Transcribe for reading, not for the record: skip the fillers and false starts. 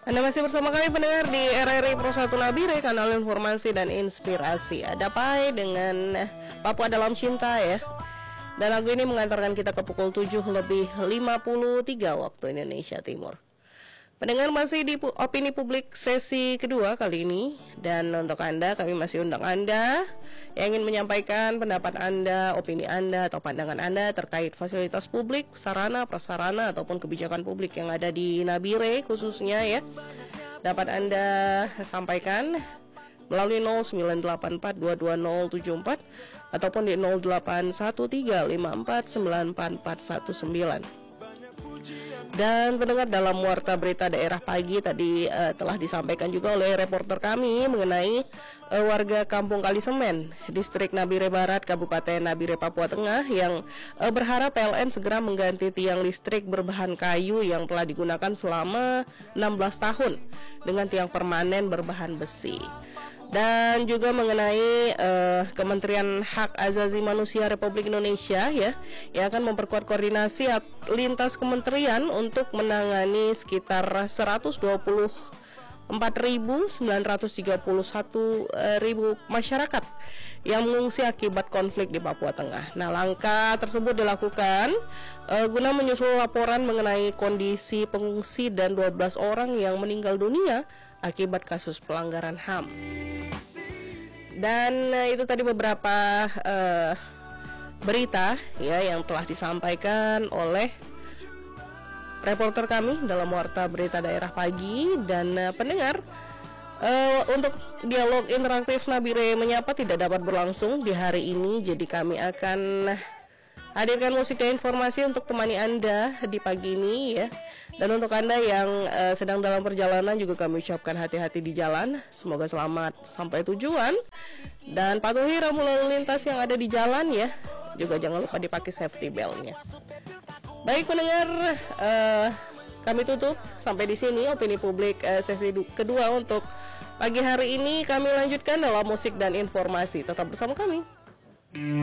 Anda masih bersama kami pendengar di RRI Pro 1 Nabire, kanal informasi dan inspirasi. Ada Pai dengan Papua Dalam Cinta ya. Dan lagu ini mengantarkan kita ke pukul 7:53 waktu Indonesia Timur. Pendengar masih di opini publik sesi kedua kali ini. Dan untuk Anda, kami masih undang Anda yang ingin menyampaikan pendapat Anda, opini Anda, atau pandangan Anda terkait fasilitas publik, sarana, prasarana, ataupun kebijakan publik yang ada di Nabire khususnya ya. Dapat Anda sampaikan melalui 0984220074 ataupun di 0813549449. Dan pendengar, dalam warta berita daerah pagi tadi telah disampaikan juga oleh reporter kami mengenai warga Kampung Kalisemen, Distrik Nabire Barat, Kabupaten Nabire, Papua Tengah yang berharap PLN segera mengganti tiang listrik berbahan kayu yang telah digunakan selama 16 tahun dengan tiang permanen berbahan besi. Dan juga mengenai Kementerian Hak Asasi Manusia Republik Indonesia ya, yang akan memperkuat koordinasi lintas kementerian untuk menangani sekitar 124.931 masyarakat yang mengungsi akibat konflik di Papua Tengah. Nah, langkah tersebut dilakukan guna menyusul laporan mengenai kondisi pengungsi dan 12 orang yang meninggal dunia akibat kasus pelanggaran HAM. Dan itu tadi beberapa berita ya yang telah disampaikan oleh reporter kami dalam warta berita daerah pagi. Dan pendengar, untuk dialog interaktif Nabire Menyapa tidak dapat berlangsung di hari ini, jadi kami akan hadirkan musik dan informasi untuk temani Anda di pagi ini ya. Dan untuk Anda yang sedang dalam perjalanan juga kami ucapkan hati-hati di jalan. Semoga selamat sampai tujuan. Dan patuhi rambu lalu lintas yang ada di jalan ya. Juga jangan lupa dipakai safety belt-nya. Baik pendengar, kami tutup sampai di sini opini publik sesi kedua untuk pagi hari ini. Kami lanjutkan dalam musik dan informasi. Tetap bersama kami.